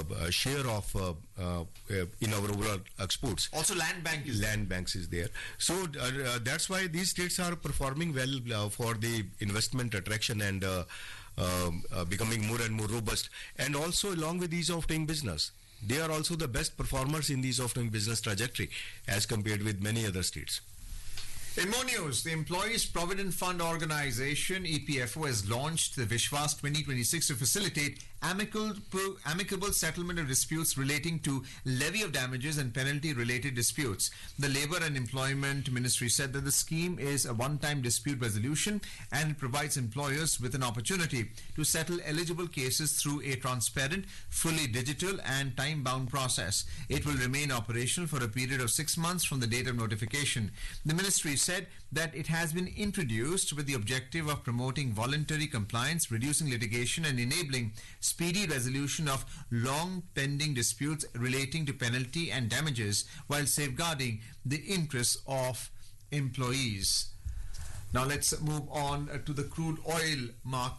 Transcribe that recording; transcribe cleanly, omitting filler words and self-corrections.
share of in our overall exports. Also, land banks is there. So that's why these states are performing well for the investment attraction and becoming more and more robust. And also, along with ease of doing business, they are also the best performers in the ease of doing business trajectory as compared with many other states. In more news, the Employees Provident Fund Organization, EPFO, has launched the Vishwas 2026 to facilitate amicable settlement of disputes relating to levy of damages and penalty-related disputes. The Labour and Employment Ministry said that the scheme is a one-time dispute resolution and it provides employers with an opportunity to settle eligible cases through a transparent, fully digital and time-bound process. It will remain operational for a period of 6 months from the date of notification. The Ministry said that it has been introduced with the objective of promoting voluntary compliance, reducing litigation and enabling speedy resolution of long pending disputes relating to penalty and damages while safeguarding the interests of employees. Now let's move on to the crude oil market.